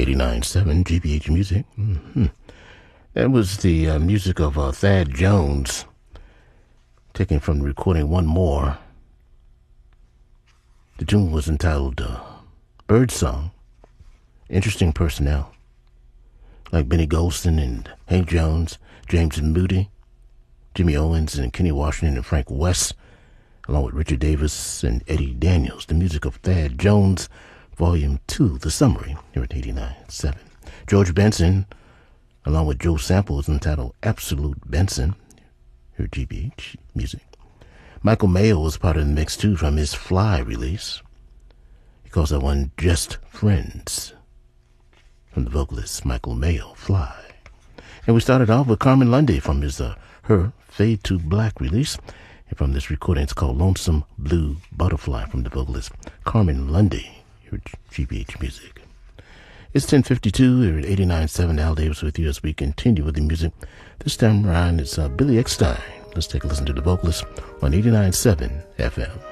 89.7 GBH Music. That was the music of Thad Jones, taken from the recording One More. The tune was entitled Birdsong. Interesting personnel, like Benny Golson and Hank Jones, James Moody, Jimmy Owens and Kenny Washington and Frank West, along with Richard Davis and Eddie Daniels. The music of Thad Jones, Volume 2, the summary, here at 89.7. George Benson, along with Joe Sample, is entitled Absolute Benson, here at GBH Music. Michael Mayo was part of the mix, too, from his Fly release. He calls that one Just Friends, from the vocalist Michael Mayo, Fly. And we started off with Carmen Lundy from his Her Fade to Black release. And from this recording, it's called Lonesome Blue Butterfly, from the vocalist Carmen Lundy, here at GBH Music. It's 10:52 here at 89.7. Al Davis with you as we continue with the music. This time around, it's Billy Eckstine. Let's take a listen to the vocalist on 89.7 FM.